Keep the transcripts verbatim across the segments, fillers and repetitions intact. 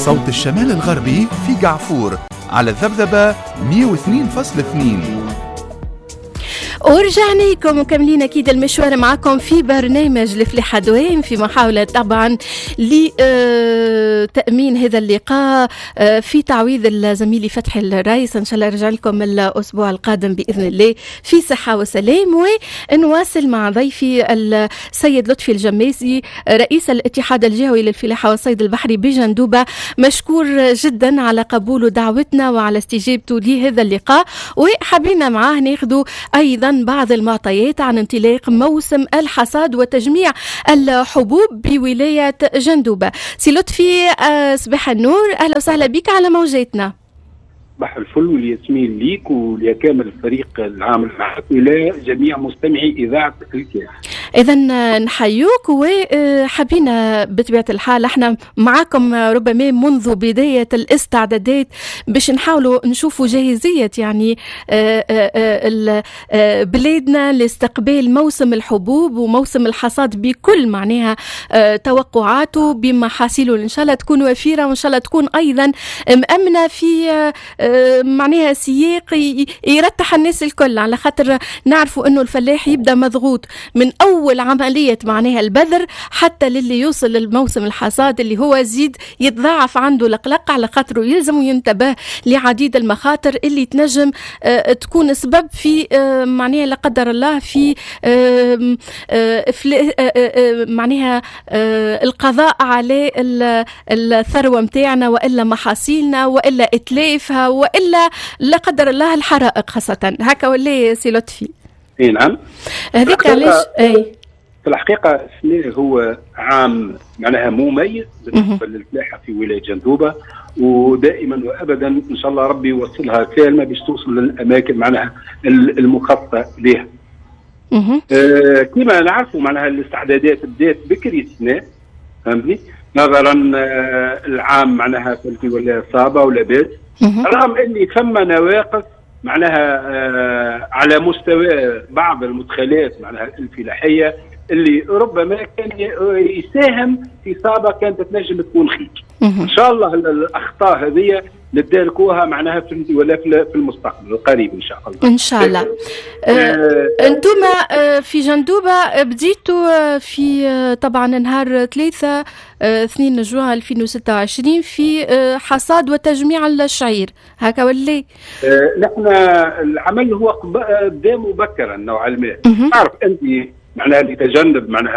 صوت الشمال الغربي في قعفور على الذبذبة مية واثنين فاصلة اثنين. ورجعنا لكم وكملين أكيد المشوار معكم في برنامج الفلاحة دوام، في محاولة طبعا لتأمين هذا اللقاء في تعويض الزميل فتحي الرئيس. إن شاء الله يرجع لكم الأسبوع القادم بإذن الله في صحة وسلام. ونواصل مع ضيفي السيد لطفي الجماسي رئيس الاتحاد الجهوي للفلاحة والصيد البحري بجندوبة. مشكور جدا على قبوله دعوتنا وعلى استجابته لهذا اللقاء، وحابين معاه ناخذوا أيضا بعض المعطيات عن انطلاق موسم الحصاد وتجميع الحبوب بولاية جندوبة. سي لطفي صباح النور، أهلا وسهلا بك على موجاتنا. صباح الفل والياسمين ليك ولكامل الفريق العامل معك إلى جميع مستمعي إذاعة الكاف. إذا نحيوك وحبينا بطبيعة الحال احنا معاكم ربما منذ بداية الاستعدادات باش نحاولوا نشوفوا جاهزية يعني بلادنا لاستقبال موسم الحبوب وموسم الحصاد بكل معناها توقعاته بمحاصيله إن شاء الله تكون وفيرة، وإن شاء الله تكون أيضا مأمنة في معناها سياق يرتح الناس الكل، على خاطر نعرفوا انه الفلاح يبدا مضغوط من اول عمليه معناها البذر حتى للي يوصل للموسم الحصاد اللي هو زيد يتضاعف عنده القلق، على خاطره يلزم ينتبه لعديد المخاطر اللي تنجم آه تكون سبب في آه معناها لا قدر الله في آه آه آه معناها آه القضاء على الثروه متاعنا والا محاصيلنا والا اتلافها والا لا قدر الله الحرائق خاصه هكا. ولا سي لطفي؟ اي نعم، هذيك علاش اي في الحقيقه السنه هو عام معناها مميز بالنسبه للفلاحه في ولايه جندوبه، ودائما وابدا ان شاء الله ربي يوصلها سالمه باش توصل للاماكن معناها المخصصه لها. آه كما نعرفوا معناها الاستعدادات بدات بكري السنه، فهمتني، نظرا آه العام معناها فلكي ولا صعبه ولا باس، رغم اني ثم نواقص معناها آه على مستوى بعض المدخلات معناها الفلاحيه اللي ربما كان يساهم في صعبه كانت تنجم تكون خير. ان شاء الله الاخطاء هذه نداركوها معناها في ولا في المستقبل القريب ان شاء الله. ان شاء الله. آه انتم آه في جندوبه بديتوا في آه طبعا نهار ثلاثة آه اثنين جوان ألفين وستة وعشرين في آه حصاد وتجميع الشعير هكا ولا؟ آه نحن العمل هو بدا مبكرا نوعا ما. تعرف انت معناها اللي تجنب معناها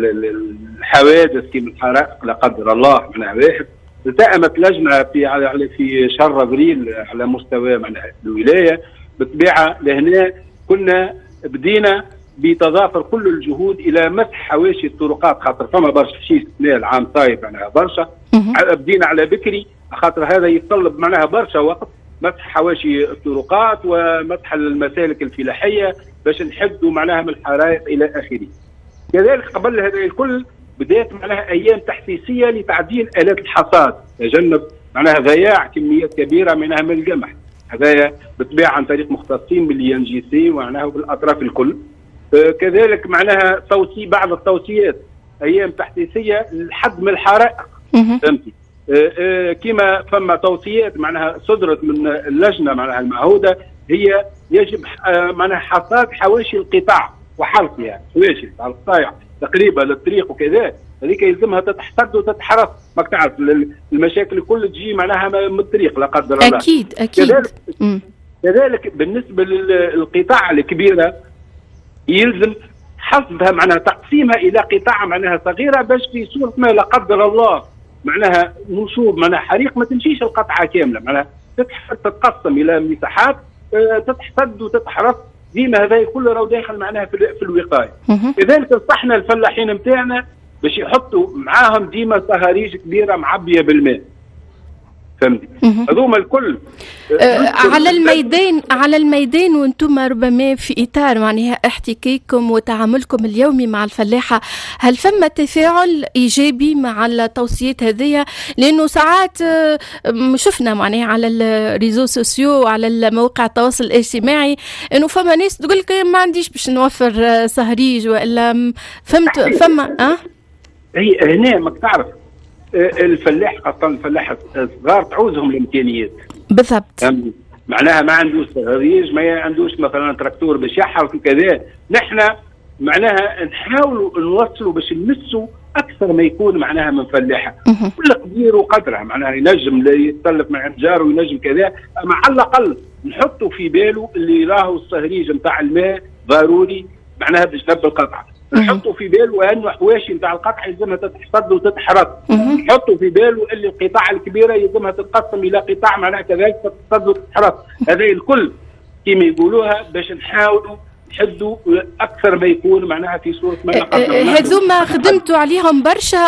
الحوادث كيما الحرائق لا قدر الله معناها واحد، التأمت لجنه في على في شهر ابريل على مستوى معناها الولايه بالطبيعه لهنا كنا بدينا بتضافر كل الجهود الى مسح حواشي الطرقات، خاطر فما برشا شيء العام طايب معناها برشا. بدينا على بكري خاطر هذا يتطلب معناها برشا وقت، مسح حواشي الطرقات ومسح المسالك الفلاحيه باش نحدوا معناها من الحرائق الى اخره. كذلك قبل هذا الكل بدات معناها ايام تحسيسيه لتعديل الات الحصاد، تجنب معناها ضياع كميات كبيره منها من القمح، هذايا بالطبيعه عن طريق مختصين من الان جي سي معناها بالاطراف الكل. آه كذلك معناها توصي بعض التوصيات ايام تحسيسيه لحد من الحرائق، فهمتي؟ آه آه كما فما توصيات معناها صدرت من اللجنه معناها المعهوده، هي يجب آه معناها حصاد حواشي القطاع وحلقها، يعني حواشي على القطاع تقريبا للطريق وكذا، هذيك يلزمها تتحصد وتتحرص، ماك تعرف المشاكل الكل تجي معناها من الطريق لا قدر الله. اكيد اكيد. كذلك, كذلك بالنسبه للقطاع الكبيره يلزم حصدها معناها تقسيمها الى قطاع معناها صغيره باش في صوره ما لا قدر الله معناها نشوب معناها حريق ما تمشيش القطعه كامله، معناها تتقسم الى مساحات تتحصد وتتحرص، ديما هذا كله راهو داخل معناها في الوقايه. كذلك نصحنا الفلاحين نتاعنا باش يحطوا معاهم ديما صهاريج كبيره معبيه بالماء، فهمتي؟ هذوما الكل آه على الميدان على الميدان وانتم ربما في اطار معناها احتكاككم وتعاملكم اليومي مع الفلاحه، هل فما تفاعل ايجابي مع التوصيات هذه؟ لانه ساعات آه شفنا معناها على الريزو سوسيو وعلى مواقع التواصل الاجتماعي انه فما ناس تقول لك ما عنديش باش نوفر صهريج والا فهمت فما اه هي هنا ماك تعرف الفلاح خاصه الفلاح الصغار تعوزهم الامكانيات بالضبط. معناها ما عندوش تغريج، ما عندوش مثلا تراكتور باش يحرث وكذا. نحن معناها نحاولوا نوصلوا باش نمسوا اكثر ما يكون معناها من فلاحه. كل قدير وقدرها معناها ينجم يتسلف مع جاره وينجم كذا، اما على الاقل نحطوا في باله اللي راهو الصهريج نتاع الماء ضروري معناها باش نبدا القطعه. نحطوا في باله انه حواشي نتاع القطع يلزمها تتحصد وتتحرث. نحطوا في باله اللي القطاع الكبيره يلزمها تتقسم الى قطاع معناها كذلك تتحصد وتتحرث. هذه الكل كما يقولوها باش نحاولوا نحدوا اكثر ما يكون معناها في صوره ما نقدر. هذوما خدمتوا عليهم برشا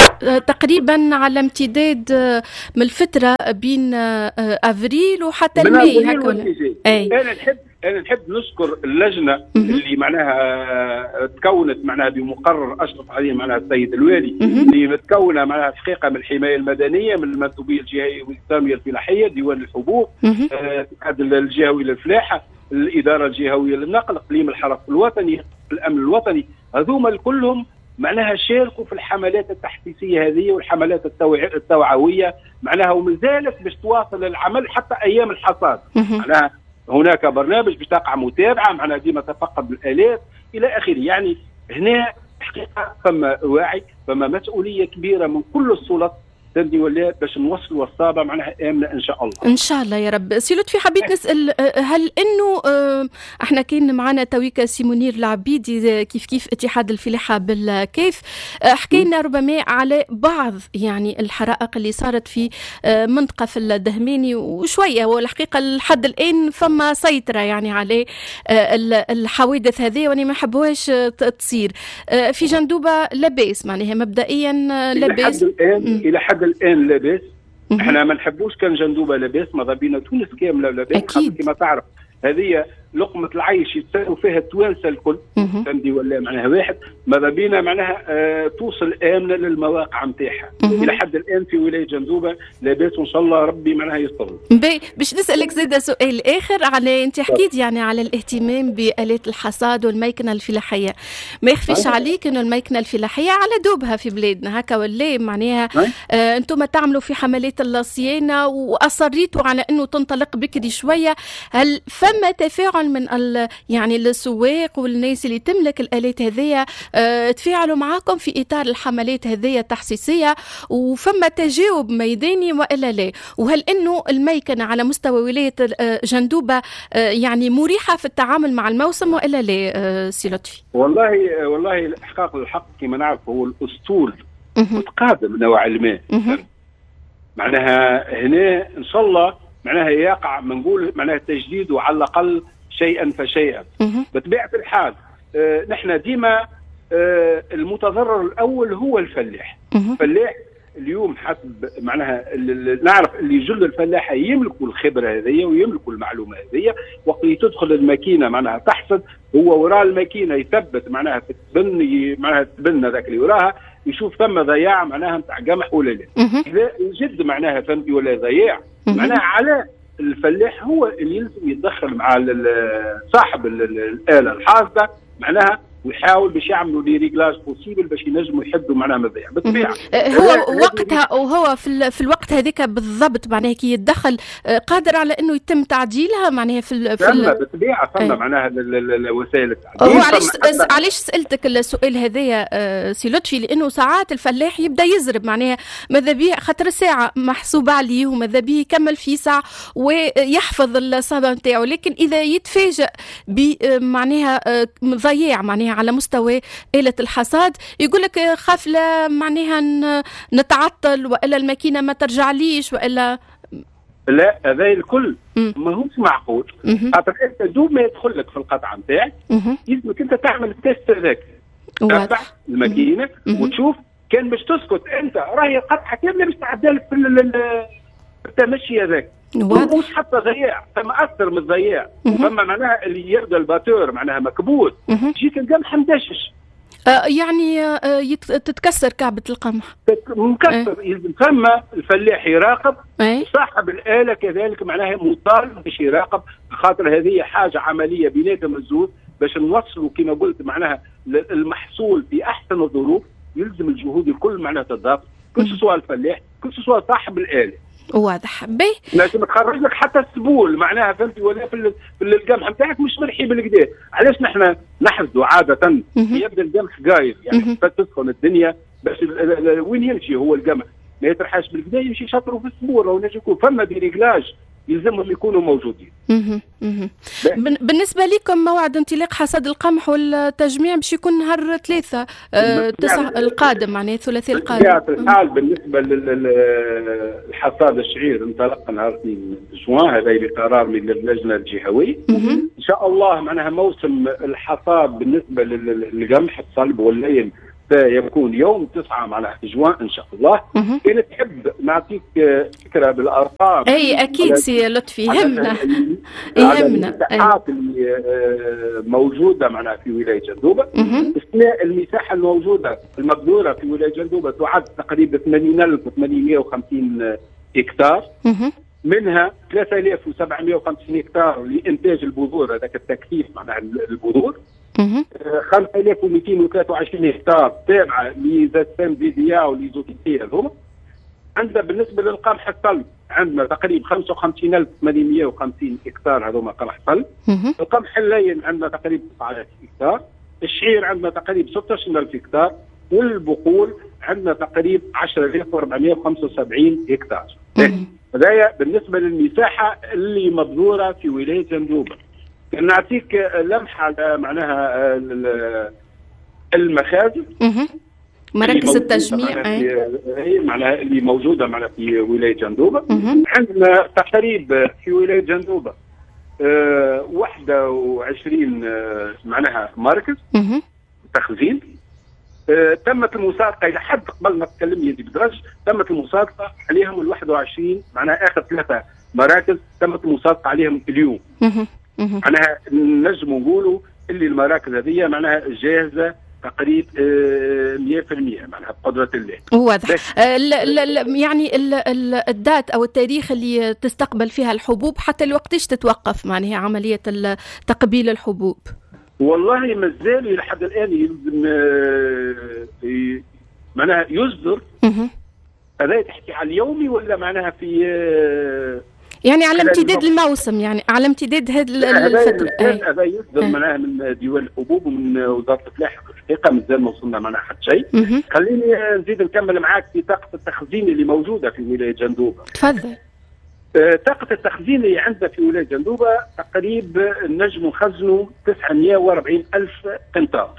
تقريبا على امتداد من الفتره بين افريل وحتى الماي هكا. انا نحب انا نحب نشكر اللجنه اللي معناها تكونت معناها بمقرر اشرف عليه معناها السيد الوالي، اللي متكونه معناها حقيقه من الحمايه المدنيه، من المندوبيه الجهويه والتنميه الفلاحيه، ديوان الحبوب، الاتحاد الجهوي للفلاحه، الاداره الجهويه للنقل، اقليم الحرس الوطني، الامن الوطني. هذوما كلهم معناها شاركوا في الحملات التحسيسيه هذه والحملات التوعويه معناها، وما زالت باش تواصل العمل حتى ايام الحصاد. معناها هناك برنامج باش تقع متابعه معناها ديما تفقد الالات الى اخره. يعني هنا حقيقه فما وعي، فما مسؤوليه كبيره من كل السلطات تندي ولا باش نوصلوا الصابه معناها امنه ان شاء الله. ان شاء الله يا رب. سي لطفي حبيت نسال، هل انه احنا كان معنا تويكا سي منير العبيدي كيف كيف اتحاد الفلاحه بالكيف، حكى لنا ربما على بعض يعني الحرائق اللي صارت في منطقه في الدهماني وشويه، والحقيقه لحد الان فما سيطره يعني على الحوادث هذه، واني ما نحبوهاش تصير. في جندوبه لاباس معناها مبدئيا لاباس الى حد الان لاباس. احنا ما نحبوش كان جندوبه لاباس، ماذا بينا تونس كامله لاباس كما تعرف. هذه لقمه العيش يتساووا فيها التوانسه الكل فهمتي ولا معناها واحد. ماذا بينا معناها آه توصل امنه للمواقع نتاعها. الى حد الان في ولايه جندوبه لاباس، وان شاء الله ربي معناها يستر. باش نسالك زيد سؤال اخر على، انت حكيت يعني على الاهتمام بالات الحصاد والميكنه الفلاحيه. ما يخفيش عليك انه الميكنه الفلاحيه على دوبها في بلادنا هكا ولا معناها آه انتم تعملوا في حملات الصيانه واصريتوا على انه تنطلق بكري شويه. هل فما تفاعل من يعني السواق والناس اللي تملك الآلات هذه اه تفاعلوا معاكم في إطار الحملات هذه التحسيسية، وفما تجاوب ميداني وإلا لا؟ وهل إنه الميكنة على مستوى ولاية جندوبة اه يعني مريحة في التعامل مع الموسم وإلا لا اه سي لطفي؟ والله والله الإحقاق الحق كما نعرف هو الأسطول متقادم نوع الماء. معناها هنا إن شاء الله معناها يقع ما نقول معناها تجديد وعلى الأقل شيئا فشيئا. بطبيعة الحال آه نحن ديما آه المتضرر الأول هو الفلاح. الفلاح اليوم حسب معناها نعرف اللي جل الفلاحة يملكوا الخبرة هذه ويملكوا المعلومة هذه، وقت تدخل الماكينة معناها تحصد، هو وراء الماكينة يثبت معناها في التبن معناها التبن هذاك اللي وراها يشوف ثم ضياع معناها نتاع قمح ولا لا. إذا جد معناها فهمتي ولا ضياع معناها على الفلاح هو اللي يلزم يتدخل مع صاحب الآلة الحاصدة معناها ويحاول باش يعملوا لي ريغلاج بوسيبل باش ينجموا يحدوا معناها مضيع بالطبيعه. هو وقتها وهو في في الوقت هذاك بالضبط معناها كي يتدخل قادر على انه يتم تعديلها معناها في في بالطبيعه فما معناها وسائل التعديل. هو علاش علاش سالتك السؤال هذايا سي لطفي؟ لانه ساعات الفلاح يبدا يزرب معناها ماذا بيه خاطر ساعه محسوبه عليه وماذا بيه يكمل في ساعه ويحفظ الصبا نتاعو، لكن اذا يتفاجئ بمعناها ضياع معناها على مستوى آلة الحصاد يقول لك خاف لا معناها نتعطل والا الماكينه ما ترجعليش والا لا. هذا الكل ما هوش معقول. خاطر انت دوب ما يدخل لك في القطعه نتاعك يلزمك انت تعمل التيست هذاك تتبع الماكينه وتشوف كان باش تسكت انت راهي القطعه كامله باش تعدل في التمشي هذاك. مش حتى ضياع، فما اكثر من الضياع. فما معناها اللي يبدا الباتور معناها مكبوت يجيك القمح مدشش. آه يعني آه تتكسر كعبه القمح مكسر. يلزم آه. فما الفلاح يراقب آه. صاحب الاله كذلك معناها مطالب باش يراقب، خاطر هذه حاجه عمليه بيناتهم الزوز باش نوصلوا كما قلت معناها المحصول في احسن الظروف. يلزم الجهود الكل معناها تضاف كل سواء الفلاح كل سواء صاحب الآلة. واضح. باهي لازم تخرج لك حتى السبول معناها فهمتي، ولا في في القمح نتاعك مش مرحي بالكدا. علاش نحن نحفظوا عاده يبدا القمح قايل يعني تدخل الدنيا باش وين يمشي هو القمح ما يترحاش بالكدا، يمشي شطره في السبور او يكون فما دي ريكلاج يلزمهم يكونوا موجودين. بالنسبه لكم موعد انطلاق حصاد القمح والتجميع باش يكون نهار ثلاثة أه تسعة القادم معناها الثلاثاء القادم. في الحال بالنسبه للحصاد الشعير انطلق نهار اثنين جوان، هذا بقرار من اللجنه الجهويه. ان شاء الله معناها موسم الحصاد بالنسبه للقمح الصلب واللين سيكون يوم تسعة معناها جوان ان شاء الله. إذا تحب نعطيك فكره بالارقام. اي اكيد سي لطفي يهمنا يهمنا المساحات اللي موجوده معناها في ولايه جندوبه. اثناء المساحه الموجوده المبذوره في ولايه جندوبه تعد تقريبا ثمانين ألف وثمانمائة وخمسين هكتار، منها ثلاثة آلاف وسبعمائة وخمسين هكتار لانتاج البذور، هذاك التكثيف معناها البذور. خمسة آلاف ومئتين وثلاثة وعشرين هكتار تابعه لزيتون فيديا وليزوتيتي هذوما. عندنا بالنسبه للقمح الصلب عندنا تقريبا خمسة وخمسين ألف وثمانمائة وخمسين هكتار هذوما قمح صلب. القمح اللين عندنا تقريبا تسعة آلاف هكتار. الشعير عندنا تقريبا ستة عشر ألف هكتار. والبقول عندنا تقريبا عشرة آلاف وأربعمائة وخمسة وسبعين هكتار. هذايا بالنسبه للمساحه اللي مبذوره في ولايه جندوبه. نعطيك لمحه معناها المخازن مراكز التجميع اي معناها اللي موجوده معنا في ولايه جندوبه. عندنا تقريبا في ولايه جندوبه أه واحد وعشرين أه معناها مركز تخزين. أه تمت المصادقه الى حد قبل ما تكلم يدي بدرج، تمت المصادقه عليهم ال واحد وعشرين معناها اخر ثلاثه مراكز تمت المصادقه عليهم اليوم. معناها نجموا نقولوا اللي المراكز هذه معناها جاهزه تقريبا مئة بالمئة معناها بقدره الله. واضح. يعني الدات او التاريخ اللي تستقبل فيها الحبوب حتى الوقتش تتوقف معناها عمليه تقبيل الحبوب؟ والله مازال لحد الان يلزم معناها يصدر. هذا تحكي على اليومي ولا معناها في يعني على امتداد الموسم، يعني على امتداد هذه الفتره؟ هذا يصدر معناها من ديوان الحبوب ومن وزاره الفلاحه. الحقيقه مازال ما وصلنا معناها حتى شيء. خليني نزيد نكمل معاك في طاقه التخزين اللي موجوده في ولايه جندوبه. تفضل. طاقه التخزين اللي عندنا في ولايه جندوبه تقريبا نجم نخزنوا تسعمائة وأربعين ألف قنطار.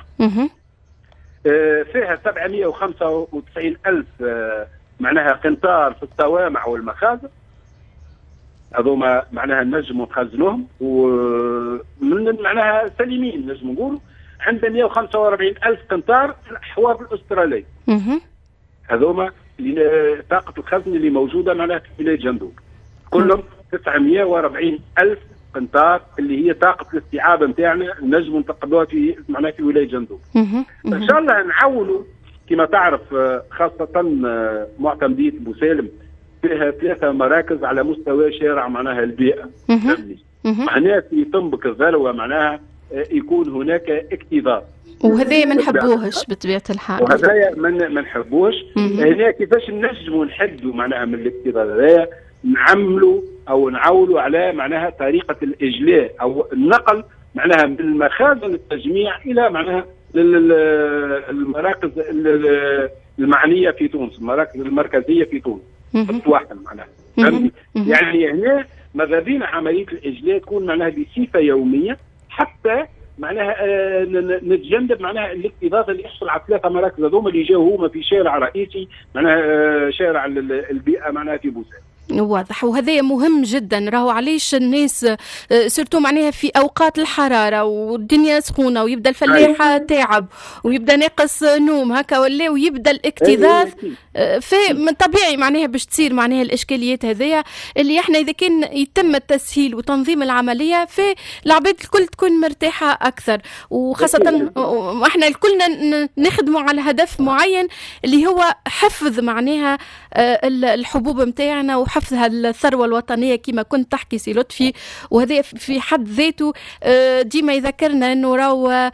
فيها سبعمائة وخمسة وتسعين ألف معناها قنطار في الصوامع والمخازن، هذوما معناها نجموا نخزنوهم ومن معناها سليمين نجموا نقولوا. عندنا مئة وخمسة وأربعين ألف قنطار في الأحواض الأسترالية. هذوما طاقة الخزن اللي موجودة معناها في ولاية جندوب كلهم تسعمائة وأربعين ألف قنطار اللي هي طاقة الاستيعاب نتاعنا نجموا نتقبلوها في معناها في ولاية جندوب. إن شاء الله نعاونوا كما تعرف خاصة معتمدية بوسالم فيها ثلاثة مراكز على مستوى شارع معناها البيئة. هناك يطنبك الذروة معناها يكون هناك اكتظاظ، وهذا ما نحبوهش بطبيعة الحال. وهذا ما نحبوش. هنا كيفاش نجموا نحدوا معناها من الاكتظاظ هذا؟ نعملوا او نعولوا على معناها طريقة الإجلاء او النقل معناها من المخازن التجميع الى معناها المراكز المعنية في تونس، المراكز المركزية في تونس. واحد معناها يعني هنا ماذا بينا عمليه الاجلاء تكون معناها بصفه يوميه حتى معناها آه نتجنب معناها الاكتظاظ اللي يحصل على ثلاثه مراكز هذوما اللي جاوا هما في شارع رئيسي معناها آه شارع البيئه معناها في بوسان. واضح. وهذا مهم جدا. راهو علاش الناس سيرتو معناها في اوقات الحراره والدنيا سخونه ويبدا الفلاح تعب ويبدا ناقص نوم هكا ولا ويبدا الاكتظاظ، فمن طبيعي معناها باش تصير معناها الاشكاليات هذيا اللي احنا اذا كان يتم التسهيل وتنظيم العمليه فالعباد الكل تكون مرتاحه اكثر، وخاصه احنا الكلنا نخدموا على هدف معين اللي هو حفظ معناها الحبوب نتاعنا وحفظ حفظ الثروة الوطنية كما كنت تحكي سي لطفي، وهذا في حد ذاته ديما يذكرنا أنه راو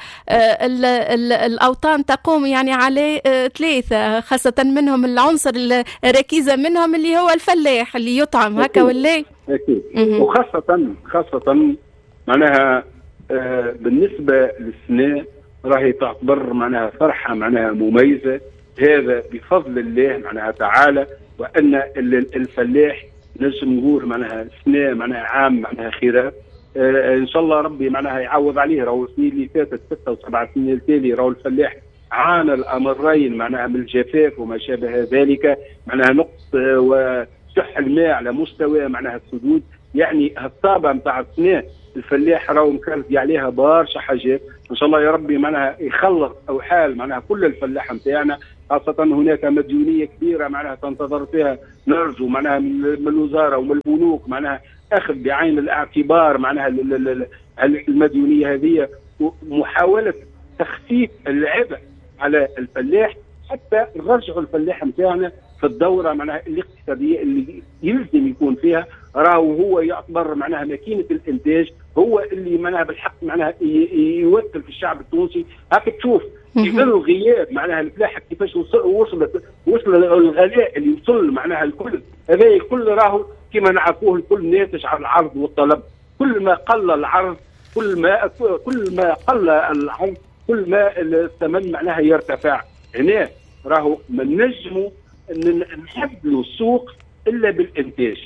الأوطان تقوم يعني على ثلاثة، خاصة منهم العنصر الركيزة منهم اللي هو الفلاح اللي يطعم هكا ولا أكيد. وخاصة خاصة معناها آه بالنسبة للسنة راهي تعتبر معناها فرحة معناها مميزة، هذا بفضل الله معناها تعالى، وأن الفلاح نجم نقول معناها سنة معناها عام معناها خيرات. آه إن شاء الله ربي معناها يعوض عليه. راهو السنين اللي فاتت ستة وسبع سنين التالي راهو الفلاح عانى الأمرين معناها من الجفاف وما شابه ذلك، معناها نقص آه وشح الماء على مستوى معناها السدود. يعني هالطابة نتاع السنة الفلاح راهو مكرزي عليها برشا حاجات. ان شاء الله يا ربي معناها يخلص او حال معناها كل الفلاحه نتاعنا، خاصه هناك مديونيه كبيره معناها تنتظر فيها، نرجو معناها من الوزاره ومن البنوك معناها اخذ بعين الاعتبار معناها المديونيه هذه، ومحاوله تخفيف العبء على الفلاح حتى نرجعوا الفلاح نتاعنا في الدوره معناها الاقتصاديه اللي يلزم يكون فيها. راهو هو يعتبر معناها ماكينه الانتاج، هو اللي معناها بالحق معناها يوثل في الشعب التونسي. هاك تشوف في ظل غياب معناها الفلاحه كيفاش وصلت وصل الغلاء اللي وصل معناها الكل هذا الكل راهو كما نعرفوه الكل ناتج على العرض والطلب. كل ما قل العرض كل ما كل ما قل العرض كل ما الثمن معناها يرتفع. هنا راهو ما نجموا نحدلوا السوق الا بالانتاج.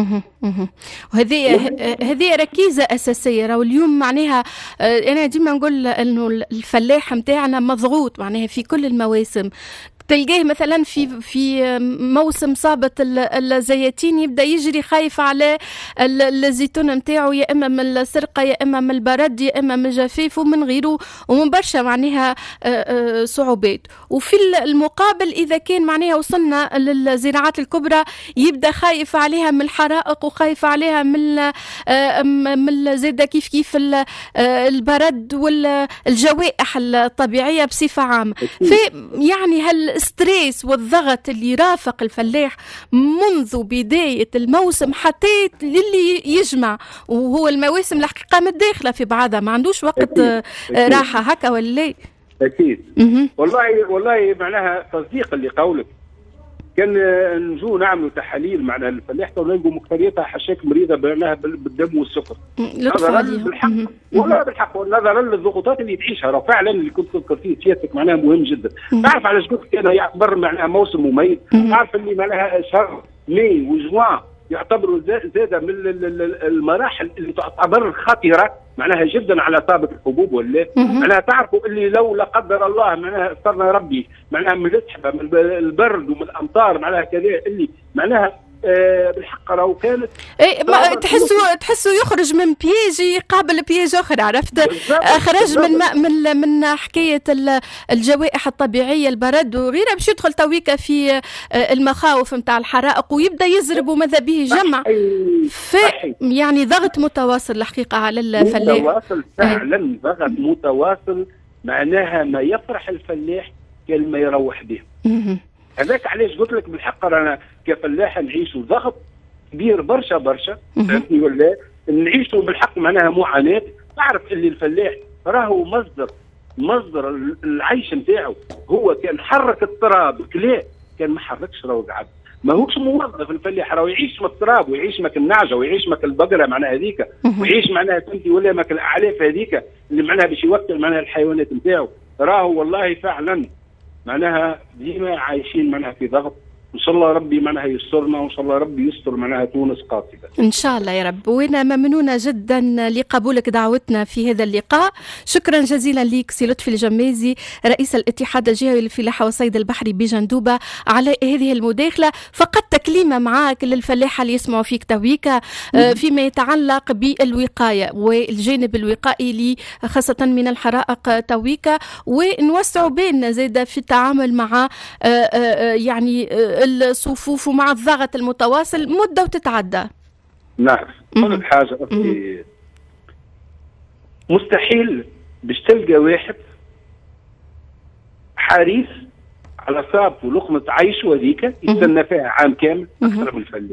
وهذه هذه ركيزه اساسيه. راهو اليوم معناها انا ديما نقول انه الفلاح نتاعنا مضغوط معناها في كل المواسم. تلقاه مثلا في في موسم صابت الزيتين يبدا يجري خايف على الزيتون نتاعو، يا اما من السرقه يا اما من البرد يا اما من الجفاف ومن غيره ومن برشا معناها صعوبات. وفي المقابل اذا كان معناها وصلنا للزراعات الكبرى يبدا خايف عليها من الحرائق وخايف عليها من من زاده كيف كيف البرد والجوائح الطبيعيه بصفه عامه. في يعني هل الستريس والضغط اللي يرافق الفلاح منذ بداية الموسم حتى للي يجمع، وهو المواسم الحقيقة متداخلة في بعضها، ما عندوش وقت أكيد. أكيد. راحة هكا ولا؟ أكيد. والله والله معناها تصديق اللي قولك. كان نجو نعملوا تحاليل معناها الفلاح نلقوا مكتريتها حشاك مريضه معناها بالدم والسكر. نظرا بالحق والله بالحق نظرا للضغوطات اللي تعيشها. راه فعلا اللي كنت تذكر فيه سيادتك معناها مهم جدا. تعرف علاش قلت كان يعتبر معناها موسم مميز؟ تعرف اللي معناها شهر ماي وجوان يعتبروا زاده من المراحل اللي تعتبر خطيره معناها جدا على طابق الحبوب ولا معناها تعرفوا اللي لو لا قدر الله معناها استرنا ربي معناها من السحبه من البرد ومن الامطار معناها كذا اللي معناها آه بالحق راهو كانت اي تحسوا تحسوا يخرج من بيجي يقابل بيج اخر، عرفت؟ خرج من من من حكايه الجوائح الطبيعيه البرد وغيرها باش يدخل تويكا في المخاوف نتاع الحرائق ويبدا يزرب وماذا به جمع. في يعني ضغط متواصل الحقيقه على الفلاح. متواصل فعلا ضغط متواصل معناها ما يفرح الفلاح كان ما يروح به. هذاك علاش قلت لك بالحق رانا كفلاح نعيشوا ضغط كبير برشا برشا فهمتني ولا؟ نعيشوا بالحق معناها معاناه. تعرف اللي الفلاح راهو مصدر مصدر العيش نتاعو، هو كان حرك التراب كلا كان ما حركش راهو قعد، ماهوش موظف الفلاح راهو يعيش من التراب ويعيش ماك النعجه ويعيش ماك البقره معناها هذيك ويعيش معناها فهمتي ولا ماك الاعلاف هذيك اللي معناها باش يوكل معناها الحيوانات نتاعو. راهو والله فعلا معناها ديما عايشين معناها في ضغط. ان شاء الله ربي معناها يسترنا وان شاء الله ربي يستر معناها تونس قاطبه ان شاء الله يا رب. وانا ممنونه جدا لقبولك دعوتنا في هذا اللقاء. شكرا جزيلا لك سي لطفي الجمازي رئيس الاتحاد الجهوي للفلاحه والصيد البحري بجندوبه على هذه المداخله. فقط تكليمه معك للفلاحه اللي يسمعوا فيك تويكا فيما يتعلق بالوقايه والجانب الوقائي لي خاصه من الحرائق تويكا، ونوسعوا بيننا زاده في التعامل مع يعني الصفوف ومع الضغط المتواصل مدة وتتعدى. نعم كل حاجة أختي مستحيل باش تلقى واحد حريص على صابته لقمة عيشه هذيك يستنى فيها عام كامل أكثر من الفلاح.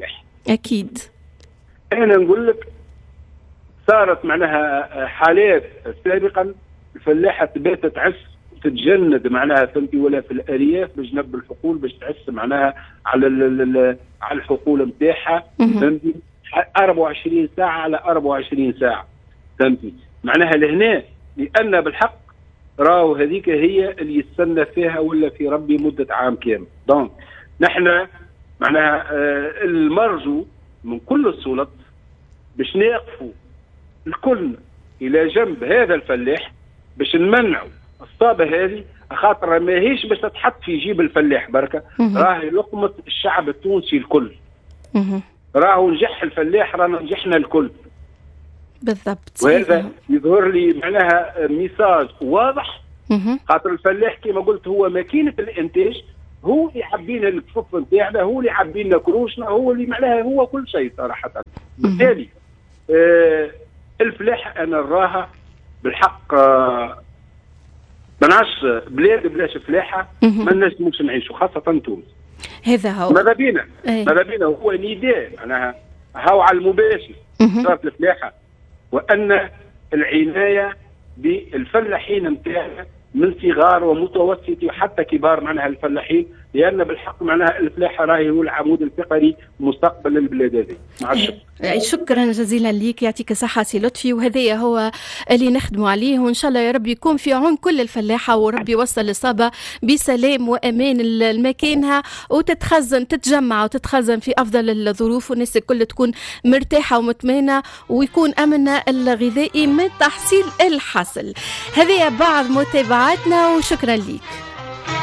اكيد. انا نقول لك صارت معناها حالات سابقا الفلاحه تبات تعس تتجند معناها فهمتي، ولا في الارياف بجنب الحقول باش تعس معناها على على الحقول نتاعها فهمتي، أربعة وعشرين ساعه على أربعة وعشرين ساعه فهمتي، معناها لهنا لان بالحق راهو هذيك هي اللي يستنى فيها ولا في ربي مده عام كامل. دونك نحن معناها آه المرجو من كل السلطات باش نقفوا الكل الى جنب هذا الفلاح باش نمنعوا الصابه هذه، خاطر ماهيش باش تتحط في جيب الفلاح بركه، راهي لقمه الشعب التونسي الكل. راهو نجح الفلاح رانا نجحنا الكل بالضبط. وهذا يظهر لي معناها ميساج واضح، خاطر الفلاح كما قلت هو ماكينه الانتاج، هو اللي يعبينا الكفوف نتاعنا، هو اللي يعبينا كروشنا، هو اللي معناها هو كل شيء صراحه. بالتالي آه الفلاحه انا نراها بالحق آه ما نعرفش بلاد بلاش فلاحه ما نجموش نعيشوا، خاصه تونس. هذا هو ماذا بينا ماذا بينا هو نداء معناها هاو على المباشر صارت الفلاحه، وان العنايه بالفلاحين نتاعنا من صغار ومتوسط وحتى كبار معناها الفلاحين، لان بالحق معناها الفلاحه راهي هو العمود الفقري مستقبل البلاد هذه. مع الشكر. شكرا جزيلا ليك، يعطيك الصحه سي لطفي، وهذايا هو اللي نخدموا عليه، وان شاء الله يا رب يكون في عون كل الفلاحه، وربي يوصل الاصابه بسلام وامان لمكانها، وتتخزن تتجمع وتتخزن في افضل الظروف، والناس الكل تكون مرتاحه ومطمئنه، ويكون امنها الغذائي من تحصيل الحصل. هذه بعض متابعاتنا وشكرا ليك.